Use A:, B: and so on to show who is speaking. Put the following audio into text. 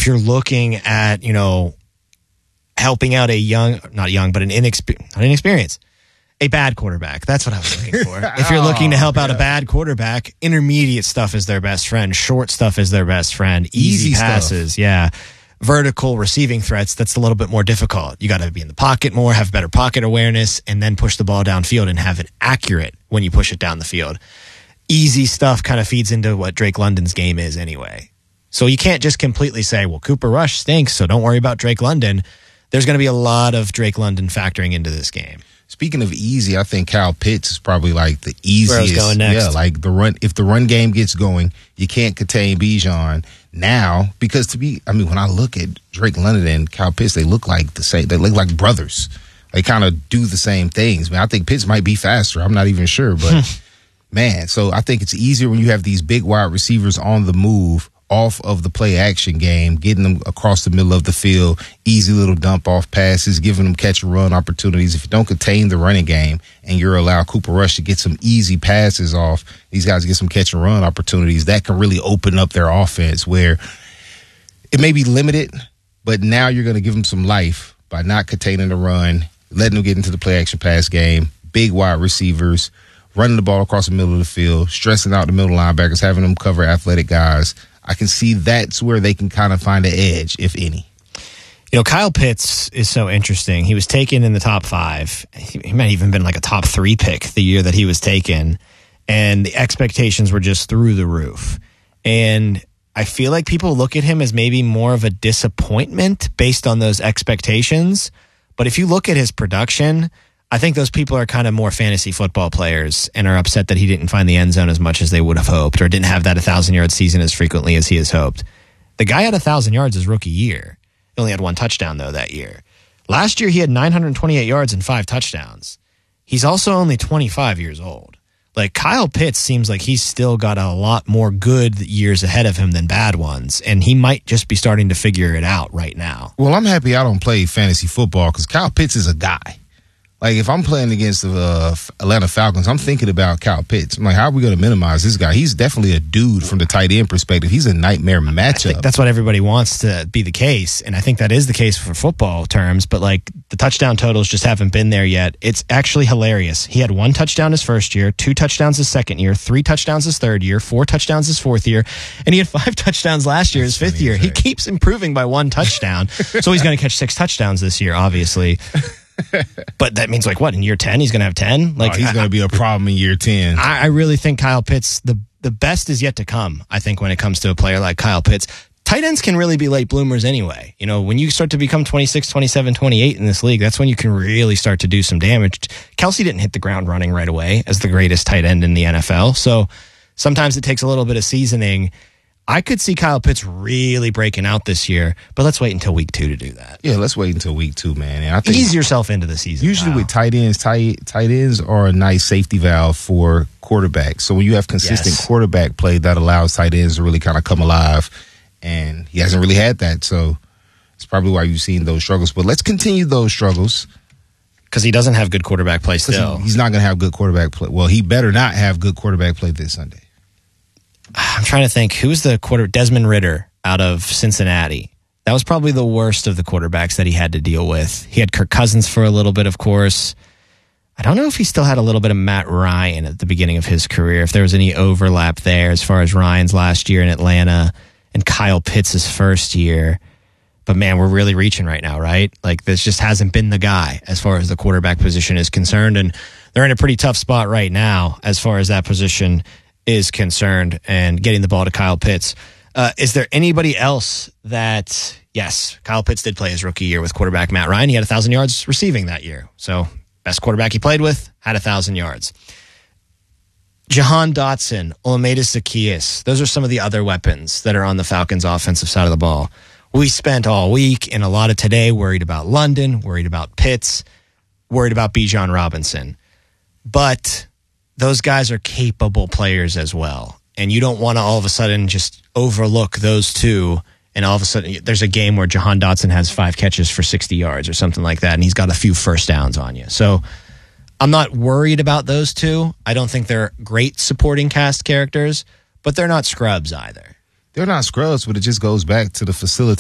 A: if you're looking at, helping out a bad quarterback. That's what I was looking for. If you're looking to help out a bad quarterback, intermediate stuff is their best friend. Short stuff is their best friend. Easy passes. Stuff. Yeah. Vertical receiving threats, that's a little bit more difficult. You got to be in the pocket more, have better pocket awareness, and then push the ball downfield and have it accurate when you push it down the field. Easy stuff kind of feeds into what Drake London's game is anyway. So you can't just completely say, well, Cooper Rush stinks, so don't worry about Drake London. There's going to be a lot of Drake London factoring into this game.
B: Speaking of easy, I think Kyle Pitts is probably like the easiest.
A: Where I was going next.
B: Yeah, like if the run game gets going, you can't contain Bijan now because when I look at Drake London and Kyle Pitts, they look like the same. They look like brothers. They kind of do the same things. I think Pitts might be faster. I'm not even sure, but man, so I think it's easier when you have these big wide receivers on the move off of the play action game, getting them across the middle of the field, easy little dump off passes, giving them catch and run opportunities. If you don't contain the running game and you're allowed Cooper Rush to get some easy passes off, these guys get some catch and run opportunities, that can really open up their offense where it may be limited, but now you're going to give them some life by not containing the run, letting them get into the play action pass game, big wide receivers, running the ball across the middle of the field, stressing out the middle linebackers, having them cover athletic guys. I can see that's where they can kind of find an edge, if any.
A: Kyle Pitts is so interesting. He was taken in the top 5. He might have even been like a top 3 pick the year that he was taken. And the expectations were just through the roof. And I feel like people look at him as maybe more of a disappointment based on those expectations. But if you look at his production, I think those people are kind of more fantasy football players and are upset that he didn't find the end zone as much as they would have hoped or didn't have that 1,000-yard season as frequently as he has hoped. The guy had 1,000 yards his rookie year. He only had 1 touchdown, though, that year. Last year, he had 928 yards and 5 touchdowns. He's also only 25 years old. Like, Kyle Pitts seems like he's still got a lot more good years ahead of him than bad ones, and he might just be starting to figure it out right now.
B: Well, I'm happy I don't play fantasy football because Kyle Pitts is a guy. Like, if I'm playing against the Atlanta Falcons, I'm thinking about Kyle Pitts. I'm like, how are we going to minimize this guy? He's definitely a dude from the tight end perspective. He's a nightmare matchup.
A: I think that's what everybody wants to be the case, and I think that is the case for football terms, but, like, the touchdown totals just haven't been there yet. It's actually hilarious. He had 1 touchdown his first year, 2 touchdowns his second year, 3 touchdowns his third year, 4 touchdowns his fourth year, and he had 5 touchdowns last year, his fifth year. He keeps improving by 1 touchdown, so he's going to catch 6 touchdowns this year, obviously. But that means, like, what, in year 10 he's going to have 10? Like,
B: he's going to be a problem in year 10.
A: I really think Kyle Pitts, the best is yet to come, I think, when it comes to a player like Kyle Pitts. Tight ends can really be late bloomers anyway. When you start to become 26, 27, 28 in this league, that's when you can really start to do some damage. Kelsey didn't hit the ground running right away as the greatest tight end in the NFL, so sometimes it takes a little bit of seasoning. I could see Kyle Pitts really breaking out this year, but let's wait until week 2 to do that.
B: Yeah, let's wait until week 2, man. And I think
A: ease yourself into the season.
B: Usually with tight ends are a nice safety valve for quarterbacks. So when you have consistent quarterback play, that allows tight ends to really kind of come alive. And he hasn't really had that, so it's probably why you've seen those struggles. But let's continue those struggles.
A: Because he doesn't have good quarterback play still.
B: He's not going to have good quarterback play. Well, he better not have good quarterback play this Sunday.
A: I'm trying to think. Who's the quarterback? Desmond Ridder out of Cincinnati. That was probably the worst of the quarterbacks that he had to deal with. He had Kirk Cousins for a little bit, of course. I don't know if he still had a little bit of Matt Ryan at the beginning of his career, if there was any overlap there as far as Ryan's last year in Atlanta and Kyle Pitts' first year. But, man, we're really reaching right now, right? Like, this just hasn't been the guy as far as the quarterback position is concerned. And they're in a pretty tough spot right now as far as that position is concerned and getting the ball to Kyle Pitts. Is there anybody else that, yes, Kyle Pitts did play his rookie year with quarterback Matt Ryan. He had 1,000 yards receiving that year. So, best quarterback he played with, had 1,000 yards. Jahan Dotson, Olamide Zaccheaus, those are some of the other weapons that are on the Falcons' offensive side of the ball. We spent all week and a lot of today worried about London, worried about Pitts, worried about Bijan Robinson. But those guys are capable players as well. And you don't want to all of a sudden just overlook those two and all of a sudden there's a game where Jahan Dotson has 5 catches for 60 yards or something like that and he's got a few first downs on you. So I'm not worried about those two. I don't think they're great supporting cast characters, but they're not scrubs either.
B: They're not scrubs, but it just goes back to the facilitating